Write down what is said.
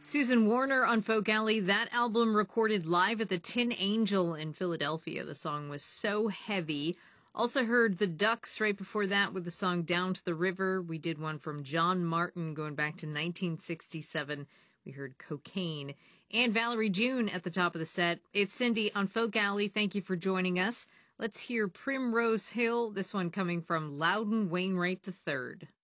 Susan Warner on Folk Alley. That album recorded live at the Tin Angel in Philadelphia. The song was so heavy. Also heard the Ducks right before that with the song Down to the River. We did one from John Martin going back to 1967. We heard Cocaine. And Valerie June at the top of the set. It's Cindy on Folk Alley. Thank you for joining us. Let's hear Primrose Hill, this one coming from Loudon Wainwright III.